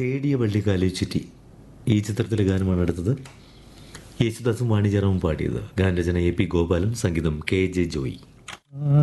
തേടിയ വള്ളിക്കാലി ചുറ്റി ഈ ചിത്രത്തിലെ ഗാനമാണ് അടുത്തത്. യേശുദാസും വാണിജ്യറാവും പാടിയത്. ഗാനരചന എ പി ഗോപാലും, സംഗീതം കെ ജെ ജോയി.